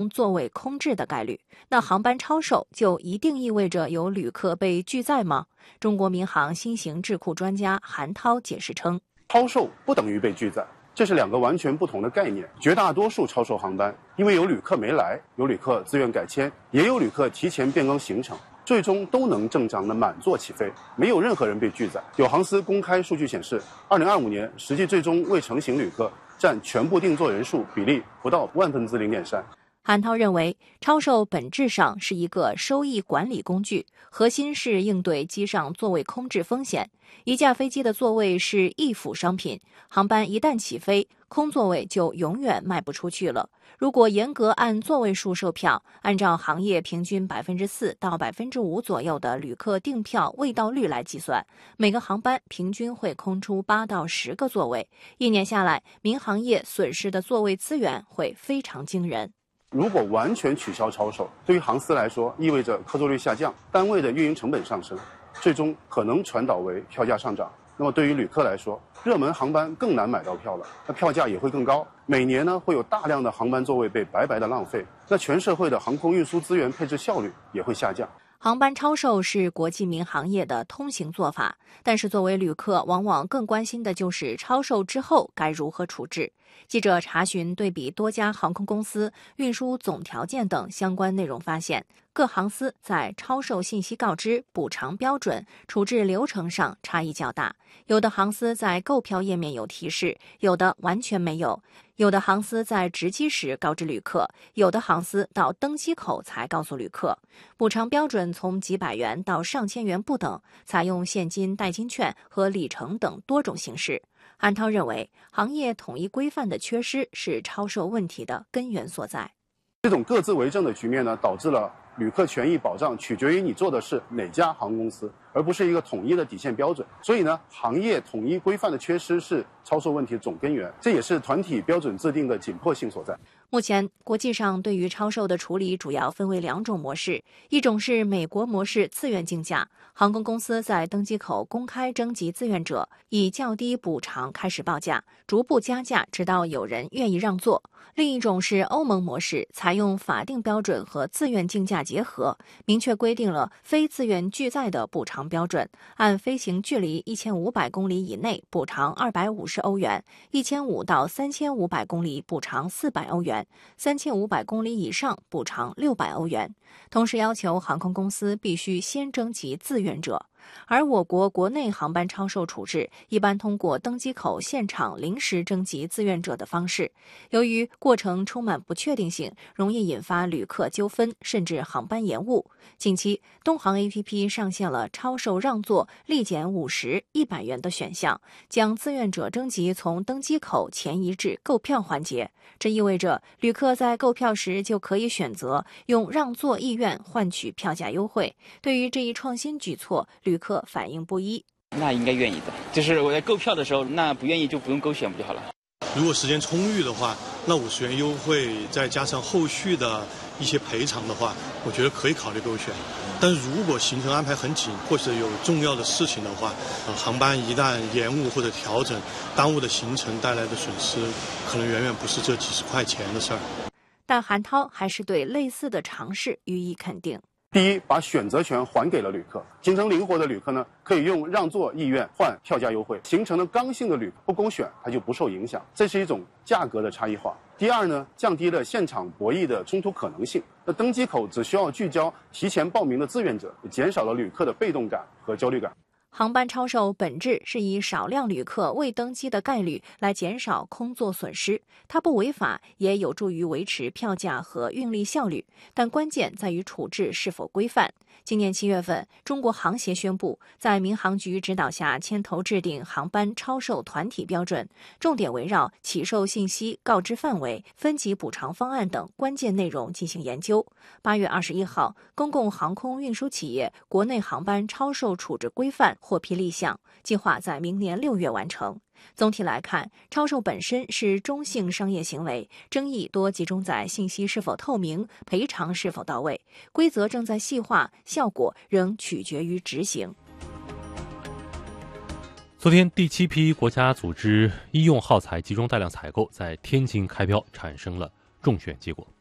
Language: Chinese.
座位空置的概率。那航班超售就一定意味着有旅客被拒载吗？中国民航新型智库专家韩涛解释称， 超售不等于被拒载，这是两个完全不同的概念。绝大多数超售航班，因为有旅客没来，有旅客自愿改签，也有旅客提前变更行程，最终都能正常的满座起飞，没有任何人被拒载。有航司公开数据显示，2025年实际最终未成行旅客占全部订座人数比例不到0.3%。 韩涛认为，超售本质上是一个收益管理工具，核心是应对机上座位空置风险。一架飞机的座位是易腐商品，航班一旦起飞，空座位就永远卖不出去了。如果严格按座位数售票，按照行业平均4%到5%左右的旅客订票未到率来计算，每个航班平均会空出8到10个座位。1年下来，民航业损失的座位资源会非常惊人。 如果完全取消超售，对于航司来说，意味着客座率下降，单位的运营成本上升，最终可能传导为票价上涨。那么对于旅客来说，热门航班更难买到票了，那票价也会更高。每年呢，会有大量的航班座位被白白的浪费，那全社会的航空运输资源配置效率也会下降。 航班超售是国际民航业的通行做法，但是作为旅客，往往更关心的就是超售之后该如何处置。记者查询对比多家航空公司运输总条件等相关内容发现，各航司在超售信息告知、补偿标准、处置流程上差异较大。有的航司在购票页面有提示，有的完全没有；有的航司在值机时告知旅客，有的航司到登机口才告诉旅客。补偿标准从几百元到上千元不等，采用现金、代金券和里程等多种形式。韩涛认为，行业统一规范的缺失是超售问题的根源所在。 这种各自为政的局面呢，导致了旅客权益保障取决于你做的是哪家航空公司，而不是一个统一的底线标准。所以呢，行业统一规范的缺失是超售问题的总根源，这也是团体标准制定的紧迫性所在。 目前，国际上对于超售的处理主要分为2种模式，一种是美国模式自愿竞价，航空公司在登机口公开征集志愿者，以较低补偿开始报价，逐步加价，直到有人愿意让座。另一种是欧盟模式，采用法定标准和自愿竞价结合，明确规定了非自愿拒载的补偿标准，按飞行距离1500公里以内补偿250欧元，1500到3500公里补偿400欧元，3500公里以上补偿600欧元。同时要求航空公司必须先征集志愿者。而我国国内航班超售处置一般通过登机口现场临时征集志愿者的方式，由于过程充满不确定性，容易引发旅客纠纷，甚至航班延误。近期，东航 APP 上线了超售让座立减50、100元的选项，将志愿者征集从登机口前移至购票环节。这意味着旅客在购票时就可以选择用让座意愿换取票价优惠。对于这一创新举措，旅客反应不一。 那应该愿意的，就是我在购票的时候，那不愿意就不用勾选不就好了。 如果时间充裕的话，那50元优惠再加上后续的一些赔偿的话，我觉得可以考虑勾选。但是如果行程安排很紧，或者有重要的事情的话，航班一旦延误或者调整，耽误的行程带来的损失，可能远远不是这几十块钱的事儿。 但韩涛还是对类似的尝试予以肯定。 第一，把选择权还给了旅客，行程灵活的旅客呢，可以用让座意愿换票价优惠；行程的刚性的旅客不勾选，它就不受影响，这是一种价格的差异化。第二呢，降低了现场博弈的冲突可能性。那登机口只需要聚焦提前报名的志愿者，减少了旅客的被动感和焦虑感。 航班超售本质是以少量旅客未登机的概率来减少空座损失，它不违法，也有助于维持票价和运力效率，但关键在于处置是否规范。今年7月份，中国航协宣布，在民航局指导下牵头制定航班超售团体标准，重点围绕起售信息、告知范围、分级补偿方案等关键内容进行研究。8月21号，公共航空运输企业国内航班超售处置规范获批立项，计划在明年6月完成。总体来看，超售本身是中性商业行为，争议多集中在信息是否透明、赔偿是否到位，规则正在细化，效果仍取决于执行。 昨天，第7批国家组织医用耗材集中带量采购在天津开标，产生了中选结果。